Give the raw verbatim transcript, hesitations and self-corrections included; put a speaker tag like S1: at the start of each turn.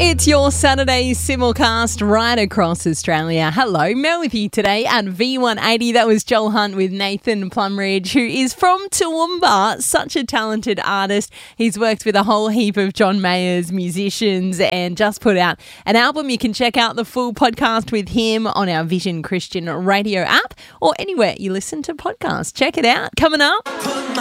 S1: It's your Saturday simulcast right across Australia. Hello, Mel with you today at V one eighty. That was Joel Hunt with Nathan Plumridge, who is from Toowoomba, such a talented artist. He's worked with a whole heap of John Mayer's musicians and just put out an album. You can check out the full podcast with him on our Vision Christian radio app or anywhere you listen to podcasts. Check it out. Coming up.